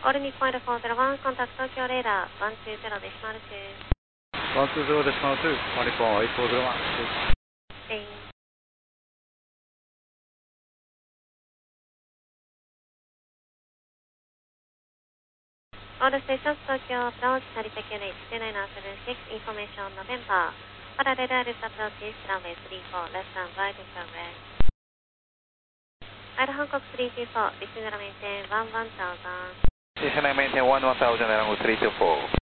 All Nippon 401, contact Tokyo radar 120 decimal 2. 120 decimal 2, All Nippon 8401. Same. All stations Tokyo approach, Narita QNH 29076, information on November. Parallel Iris approach is runway 34, left and right runway. Air Hancock 324, listener maintain 11000. Listener maintain 11000, Airhancock 324.